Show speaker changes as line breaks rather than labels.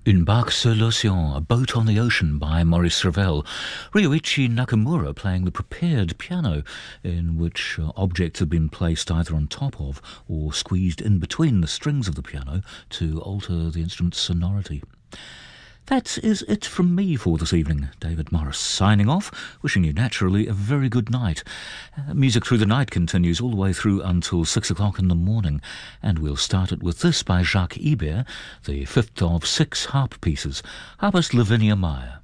Une barque sur l'océan, A Boat on the Ocean by Maurice Ravel. Ryoichi Nakamura playing the prepared piano, in which objects have been placed either on top of or squeezed in between the strings of the piano to alter the instrument's sonority. That is it from me for this evening. David Morris signing off, wishing you naturally a very good night. Music Through the Night continues all the way through until 6 o'clock in the morning, and we'll start it with this by Jacques Ibert, the fifth of 6 harp pieces, harpist Lavinia Meyer.